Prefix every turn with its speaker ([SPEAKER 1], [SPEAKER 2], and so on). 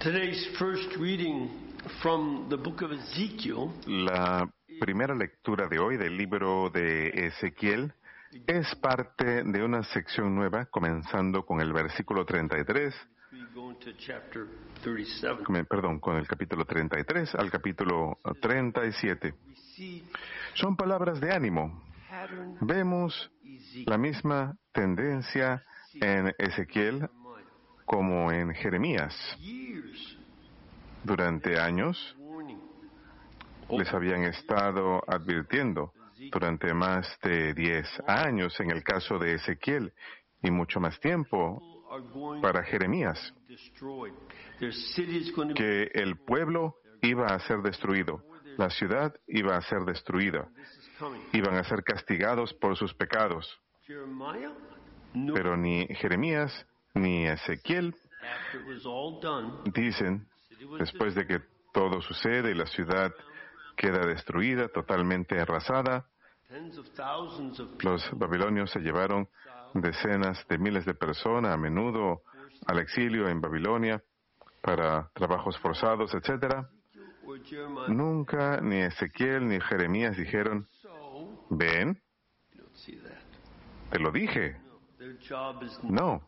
[SPEAKER 1] Today's first reading from the book of Ezekiel
[SPEAKER 2] La primera lectura de hoy del libro de Ezequiel es parte de una sección nueva, comenzando con el versículo 33, con el capítulo 33 al capítulo 37. Son palabras de ánimo. Vemos la misma tendencia en Ezequiel como en Jeremías. Durante años les habían estado advirtiendo, durante más de 10 años en el caso de Ezequiel y mucho más tiempo para Jeremías, que el pueblo iba a ser destruido, la ciudad iba a ser destruida, iban a ser castigados por sus pecados. Pero ni Jeremías ni Ezequiel dicen, después de que todo sucede y la ciudad queda destruida, totalmente arrasada, los babilonios se llevaron decenas de miles de personas, a menudo al exilio en Babilonia, para trabajos forzados, etc. Nunca ni Ezequiel ni Jeremías dijeron, ven, te lo dije. No,